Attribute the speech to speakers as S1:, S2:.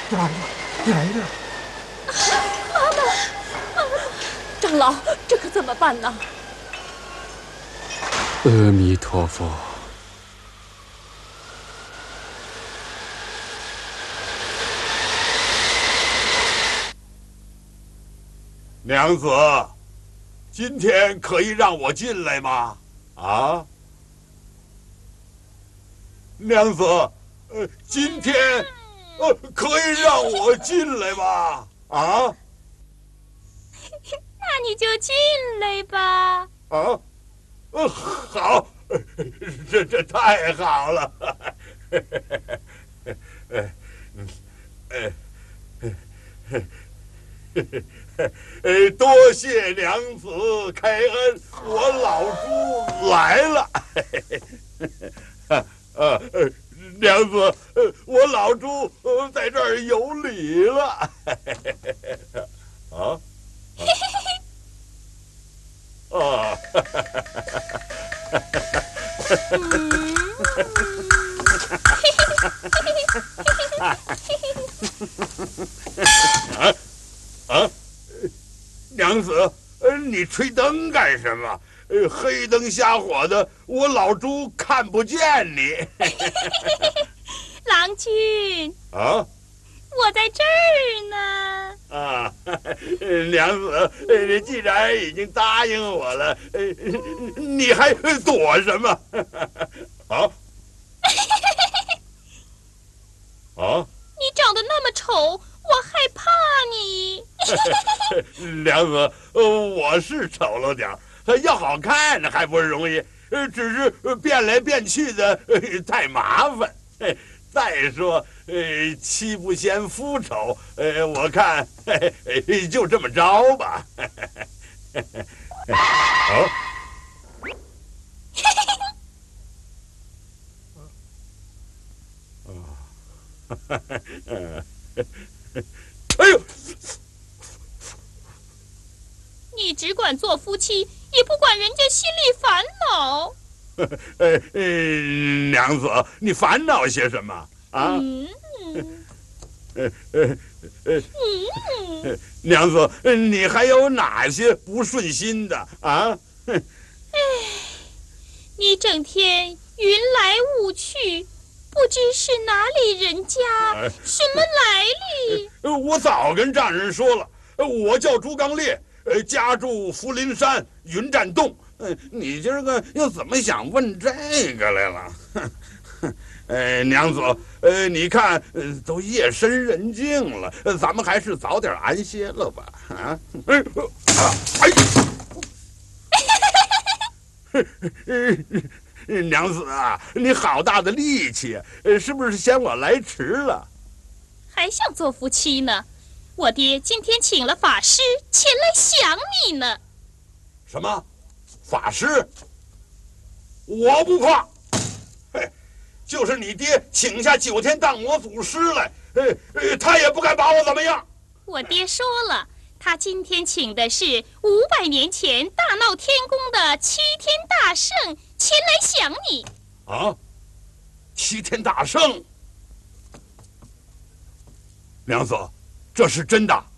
S1: 来了！
S2: 妈妈，长老，这可怎么办呢？
S3: 阿弥陀佛。
S4: 娘子，今天可以让我进来吗？啊，娘子，今天可以让我进来吗？啊？
S5: 那你就进来吧。
S4: 啊，好，这太好了。多谢娘子开恩，我老朱来了。娘子，我老朱在这儿有礼了。啊？啊！娘子，你吹灯干什么？黑灯瞎火的，我老朱看不见你。
S5: 郎君
S4: 啊，
S5: 我在这儿呢。
S4: 啊，娘子，你既然已经答应我了，你还躲什么？啊？啊？
S5: 你长得那么丑，我害怕你。
S4: 娘子，我是丑了点儿，要好看还不容易，只是变来变去的太麻烦。再说，妻不嫌夫丑，我看就这么着吧。好。哎呦！
S5: 你只管做夫妻，也不管人家心里烦恼。
S4: 娘子，你烦恼些什么啊？娘子，你还有哪些不顺心的啊？
S5: 你整天云来雾去，不知是哪里人家，什么来历？
S4: 我早跟丈人说了，我叫朱刚烈，家住福林山云栈洞。你今儿个又怎么想问这个来了？娘子，你看，都夜深人静了，咱们还是早点安歇了吧？啊，娘子啊，你好大的力气，是不是嫌我来迟了？
S5: 还想做夫妻呢？我爹今天请了法师前来想你呢。
S4: 什么？法师？我不怕。嘿，就是你爹请下9天荡魔祖师来，他也不敢把我怎么样。
S5: 我爹说了，他今天请的是500年前大闹天宫的7天大圣前来想你。
S4: 啊？7天大圣？娘子，这是真的？